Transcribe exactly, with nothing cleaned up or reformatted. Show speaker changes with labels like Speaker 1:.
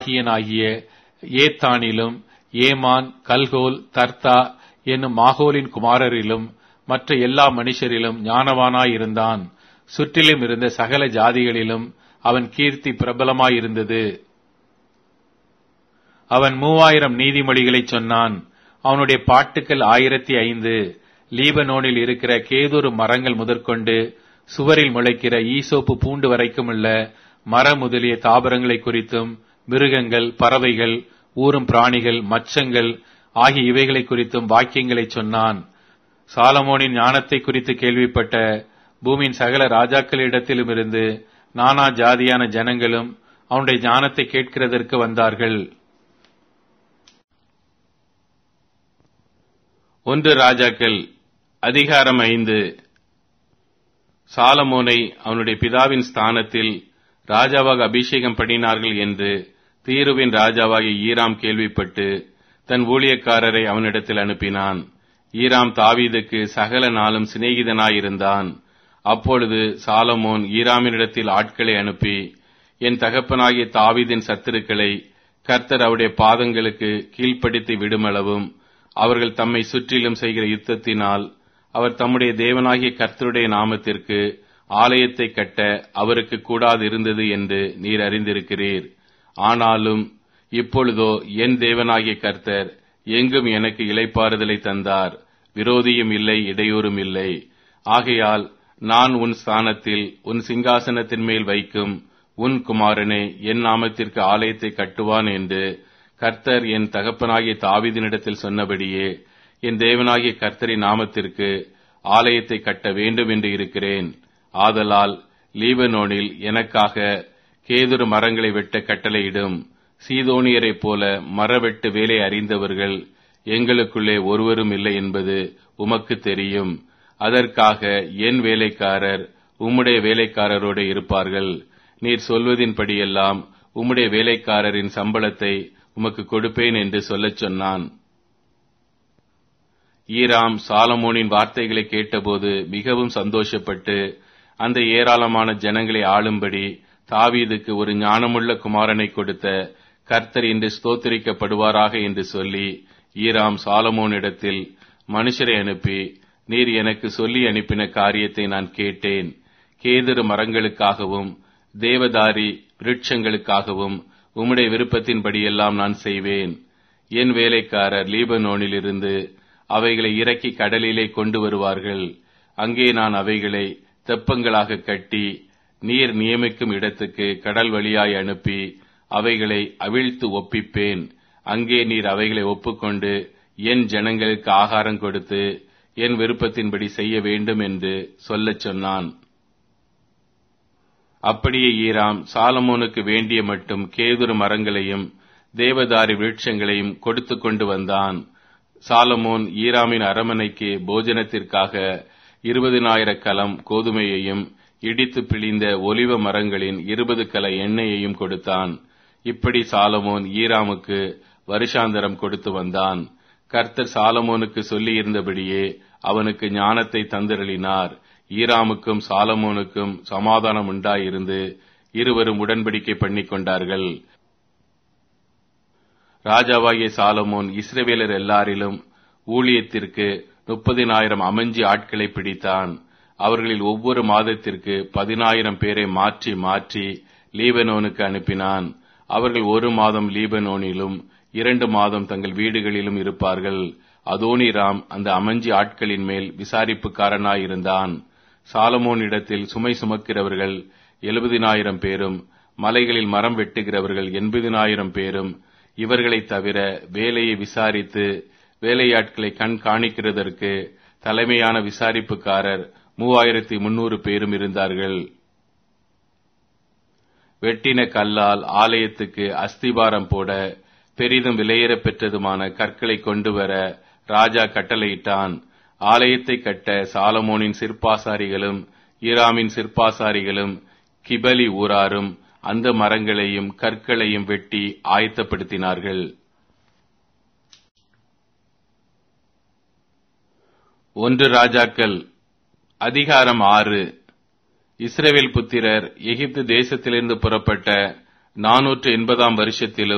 Speaker 1: ஆக்கியனாகிய ஏத்தானிலும் ஏமான், கல்கோல், தர்த்தா என்னும் மாகோலின் குமாரரிலும் மற்ற எல்லா மனுஷரிலும் ஞானவானாயிருந்தான். சுற்றிலும் இருந்த சகல ஜாதிகளிலும் அவன் கீர்த்தி பிரபலமாயிருந்தது. அவன் மூவாயிரம் நீதிமொழிகளை சொன்னான். அவனுடைய பாட்டுக்கள் ஆயிரத்தி ஐந்து. லீபனோனில் இருக்கிற கேதுரு மரங்கள் முதற்கொண்டு சுவரில் முளைக்கிற ஈசோப்பு பூண்டு வரைக்குமுள்ள மர முதலிய தாவரங்களை குறித்தும், மிருகங்கள், பறவைகள், ஊரும் பிராணிகள், மச்சங்கள் ஆகிய இவைகளை குறித்தும் வாக்கியங்களை சொன்னான். சாலமோனின் ஞானத்தை குறித்து கேள்விப்பட்ட பூமியின் சகல ராஜாக்களிடத்திலும் இருந்து நானா ஜாதியான ஜனங்களும் அவனுடைய ஞானத்தை கேட்கிறதற்கு வந்தார்கள்.
Speaker 2: ஒன்று ராஜாக்கள் அதிகாரம் ஐந்து. சாலமோனை அவனுடைய பிதாவின் ஸ்தானத்தில் ராஜாவாக அபிஷேகம் பண்ணினார்கள் என்று தீருவின் ராஜாவாகிய ஈராம் கேள்விப்பட்டு தன் ஊழியக்காரரை அவனிடத்தில் அனுப்பினான். ஈராம் தாவீதுக்கு சகல நாளும் சிநேகிதனாயிருந்தான். அப்பொழுது சாலமோன் ஈராமினிடத்தில் ஆட்களை அனுப்பி, என் தகப்பனாகிய தாவீதின் சத்துருக்களை கர்த்தர் அவருடைய பாதங்களுக்கு கீழ்ப்படுத்தி விடுமளவும் அவர்கள் தம்மை சுற்றிலும் செய்கிற யுத்தத்தினால் அவர் தம்முடைய தேவனாகிய கர்த்தருடைய நாமத்திற்கு ஆலயத்தை கட்ட அவருக்கு கூடாது இருந்தது என்று நீர் அறிந்திருக்கிறீர். ஆனாலும் இப்பொழுதோ என் தேவனாகிய கர்த்தர் எங்கும் எனக்கு இளைப்பாறுதலை தந்தார். விரோதியும் இல்லை, இடையூறும் இல்லை. ஆகையால் நான் உன் ஸ்தானத்தில் உன் சிங்காசனத்தின் மேல் வைக்கும் உன் குமாரனே என் நாமத்திற்கு ஆலயத்தை கட்டுவான் என்று கர்த்தர் என் தகப்பனாகிய தாவீதினிடத்தில் சொன்னபடியே என் தேவனாகிய கர்த்தரின் நாமத்திற்கு ஆலயத்தை கட்ட வேண்டும் என்று இருக்கிறேன். ஆதலால் லீபனோனில் எனக்காக கேதுரு மரங்களை வெட்ட கட்டளையிடும். சீதோனியரைப் போல மரவெட்டு வேலை அறிந்தவர்கள் எங்களுக்குள்ளே ஒருவரும் இல்லை என்பது உமக்கு தெரியும். அதற்காக என் வேலைக்காரர் உம்முடைய வேலைக்காரரோடு இருப்பார்கள். நீர் சொல்வதின்படியெல்லாம் உம்முடைய வேலைக்காரரின் சம்பளத்தை உமக்கு கொடுப்பேன் என்று சொல்லச் சொன்னான். ஈராம் சாலமோனின் வார்த்தைகளை கேட்டபோது மிகவும் சந்தோஷப்பட்டு அந்த ஏராளமான ஜனங்களை ஆளும்படி தாவீதுக்கு ஒரு ஞானமுள்ள குமாரனை கொடுத்த கர்த்தர் இன்று ஸ்தோத்திரிக்கப்படுவாராக என்று சொல்லி ஈராம் சாலமோனிடத்தில் மனுஷரை அனுப்பி, நீர் எனக்கு சொல்லி அனுப்பின காரியத்தை நான் கேட்டேன். கேதுரு மரங்களுக்காகவும் தேவதாரி விருட்சங்களுக்காகவும் உம்முடைய விருப்பத்தின்படியெல்லாம் நான் செய்வேன். என் வேலைக்காரர் லீபனோனில் இருந்து அவைகளை இறக்கி கடலிலே கொண்டு வருவார்கள். அங்கே நான் அவைகளை தெப்பங்களாக கட்டி நீர் நியமிக்கும் இடத்துக்கு கடல் வழியாய் அனுப்பி அவைகளை அவிழ்த்து ஒப்பிப்பேன். அங்கே நீர் அவைகளை ஒப்புக்கொண்டு என் ஜனங்களுக்கு ஆகாரம் கொடுத்து என் விருப்பத்தின்படி செய்ய வேண்டும் என்று சொல்லச் சொன்னான். அப்படியே ஈராம் சாலமோனுக்கு வேண்டிய மட்டும் கேதுரு மரங்களையும் தேவதாரி விருட்சங்களையும் கொடுத்து கொண்டு வந்தான். சாலமோன் ஈராமின் அரமனைக்கு போஜனத்திற்காக இருபதினாயிர கலம் கோதுமையையும் இடித்து பிழிந்த ஒலிவ மரங்களின் இருபது கல எண்ணெயையும் கொடுத்தான். இப்படி சாலமோன் ஈராமுக்கு வருஷாந்தரம் கொடுத்து வந்தான். கர்த்தர் சாலமோனுக்கு சொல்லி இருந்தபடியே அவனுக்கு ஞானத்தை தந்திரளினார். ஈராமுக்கும் சாலமோனுக்கும் சமாதானம் உண்டாயிருந்து இருவரும் உடன்படிக்கை பண்ணிக் கொண்டார்கள். ராஜாவாகிய சாலமோன் இஸ்ரவேலர் எல்லாரிலும் ஊழியத்திற்கு முப்பதினாயிரம் அமஞ்சி ஆட்களை பிடித்தான். அவர்களில் ஒவ்வொரு மாதத்திற்கு பதினாயிரம் பேரை மாற்றி மாற்றி லீபனோனுக்கு அனுப்பினான். அவர்கள் ஒரு மாதம் லீபனோனிலும் இரண்டு மாதம் தங்கள் வீடுகளிலும் இருப்பார்கள். அதோனிராம் அந்த அமஞ்சி ஆட்களின் மேல் விசாரிப்புக்காரனாயிருந்தான். சாலமோனிடத்தில் சுமை சுமக்கிறவர்கள் எழுபதினாயிரம் பேரும் மலைகளில் மரம் வெட்டுகிறவர்கள் எண்பதினாயிரம் பேரும் இவர்களைத் தவிர வேலையை விசாரித்து வேலையாட்களை கண் காணிக்கிறதற்கு தலைமையான விசாரிப்புக்காரர் மூவாயிரத்தி முன்னூறு பேரும் இருந்தார்கள். வெட்டின கல்லால் ஆலயத்துக்கு அஸ்திபாரம் போட பெரிதும் விலையேறப் பெற்றதுமான கற்களை கொண்டு வர ராஜா கட்டளையிட்டான். ஆலயத்தை கட்ட சாலமோனின் சிற்பாசாரிகளும் ஈராமின் சிற்பாசாரிகளும் கிபலி ஊராரும் அந்த மரங்களையும் கற்களையும் வெட்டி ஆயத்தப்படுத்தினார்கள். ஒன்று ராஜாக்கள் அதிகாரம் ஆறு. இஸ்ரவேல் புத்திரர் எகிப்து தேசத்திலிருந்து புறப்பட்ட நானூற்று எண்பதாம் வருஷத்திலும்